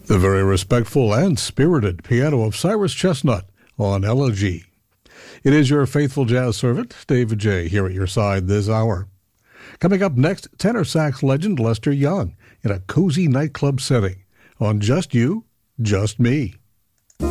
The very respectful and spirited piano of Cyrus Chestnut on LOG. It is your faithful jazz servant, David J., here at your side this hour. Coming up next, tenor sax legend Lester Young in a cozy nightclub setting on Just You, Just Me.